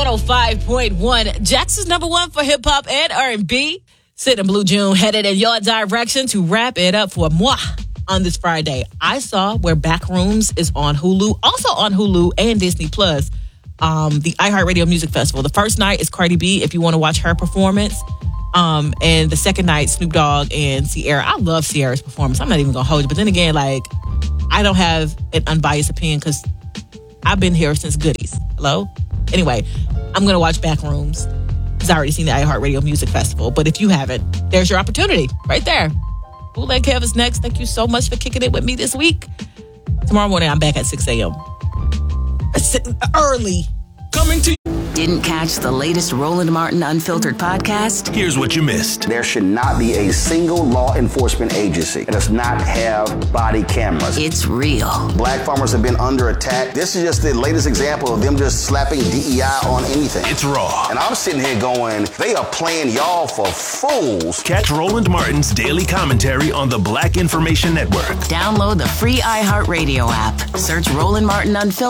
105.1. Jackson's number one for hip hop and R&B. Sid and Blue June headed in your direction to wrap it up for moi on this Friday. I saw where Backrooms is on Hulu, also on Hulu and Disney Plus. The iHeartRadio Music Festival. The first night is Cardi B, if you want to watch her performance. And the second night, Snoop Dogg and Ciara. I love Ciara's performance. I'm not even going to hold you. But then again, like, I don't have an unbiased opinion because I've been here since Goodies. Hello? Anyway, I'm going to watch Backrooms because I already seen the iHeartRadio Music Festival. But if you haven't, there's your opportunity right there. Bootleg Kev is next. Thank you so much for kicking it with me this week. Tomorrow morning, I'm back at 6 a.m. Early. Coming to Didn't catch the latest Roland Martin Unfiltered podcast? Here's what you missed. There should not be a single law enforcement agency that does not have body cameras. It's real. Black farmers have been under attack. This is just the latest example of them just slapping DEI on anything. It's raw. And I'm sitting here going, they are playing y'all for fools. Catch Roland Martin's daily commentary on the Black Information Network. Download the free iHeartRadio app. Search Roland Martin Unfiltered